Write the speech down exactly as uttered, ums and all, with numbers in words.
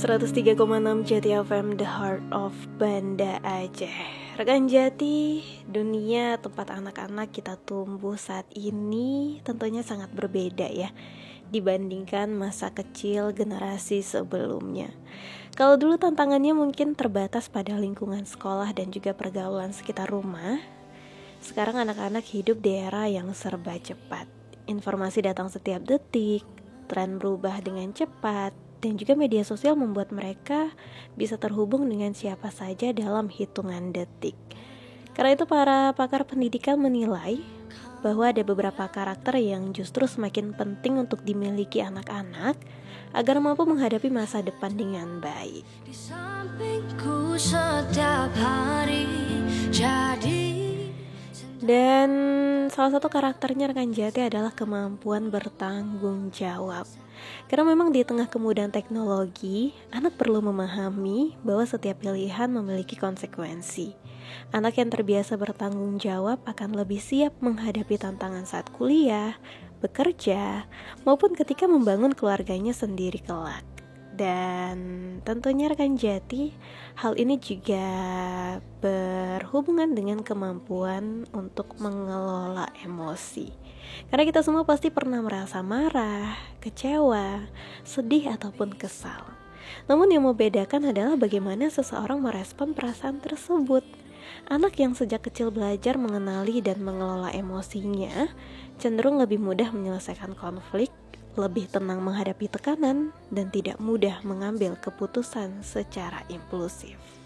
seratus tiga koma enam Jati F M, The Heart of Banda Aceh. Rekan Jati, dunia tempat anak-anak kita tumbuh saat ini tentunya sangat berbeda ya dibandingkan masa kecil generasi sebelumnya. Kalau dulu tantangannya mungkin terbatas pada lingkungan sekolah dan juga pergaulan sekitar rumah, sekarang anak-anak hidup di era yang serba cepat. Informasi datang setiap detik, tren berubah dengan cepat, dan juga media sosial membuat mereka bisa terhubung dengan siapa saja dalam hitungan detik. Karena itu para pakar pendidikan menilai bahwa ada beberapa karakter yang justru semakin penting untuk dimiliki anak-anak agar mampu menghadapi masa depan dengan baik. Di sampingku setiap hari jadi. Dan salah satu karakternya rekan Jati adalah kemampuan bertanggung jawab. Karena memang di tengah kemudahan teknologi, anak perlu memahami bahwa setiap pilihan memiliki konsekuensi. Anak yang terbiasa bertanggung jawab akan lebih siap menghadapi tantangan saat kuliah, bekerja, maupun ketika membangun keluarganya sendiri kelak. Dan tentunya rekan Jati, hal ini juga berhubungan dengan kemampuan untuk mengelola emosi. Karena kita semua pasti pernah merasa marah, kecewa, sedih ataupun kesal. Namun yang membedakan adalah bagaimana seseorang merespon perasaan tersebut. Anak yang sejak kecil belajar mengenali dan mengelola emosinya cenderung lebih mudah menyelesaikan konflik, lebih tenang menghadapi tekanan, dan tidak mudah mengambil keputusan secara impulsif.